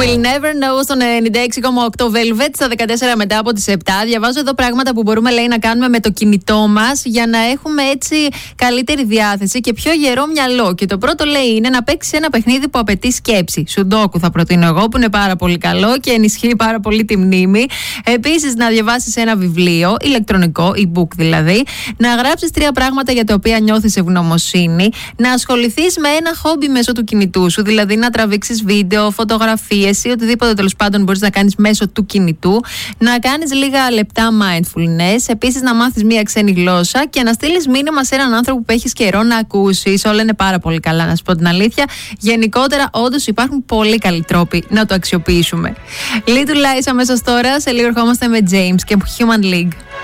We'll never know στον 96,8 Velvet στα 14 μετά από τις 7. Διαβάζω εδώ πράγματα που μπορούμε, λέει, να κάνουμε με το κινητό μας για να έχουμε έτσι καλύτερη διάθεση και πιο γερό μυαλό. Και το πρώτο, λέει, είναι να παίξεις ένα παιχνίδι που απαιτεί σκέψη. Σουντόκου θα προτείνω εγώ, που είναι πάρα πολύ καλό και ενισχύει πάρα πολύ τη μνήμη. Επίσης, να διαβάσεις ένα βιβλίο, ηλεκτρονικό, e-book δηλαδή. Να γράψεις 3 πράγματα για τα οποία νιώθεις ευγνωμοσύνη. Να ασχοληθείς με ένα χόμπι μέσω του κινητού σου, δηλαδή να τραβήξεις βίντεο, φωτογραφίες ή οτιδήποτε τέλος πάντων μπορείς να κάνεις μέσω του κινητού. Να κάνεις λίγα λεπτά mindfulness. Επίσης, να μάθεις μία ξένη γλώσσα και να στείλεις μήνυμα σε έναν άνθρωπο που έχεις καιρό να ακούσεις. Όλα είναι πάρα πολύ καλά, να σου πω την αλήθεια. Γενικότερα, όντως υπάρχουν πολύ καλοί τρόποι να το αξιοποιήσουμε. Little Lies αμέσως τώρα. Σε λίγο ερχόμαστε με James και Human League.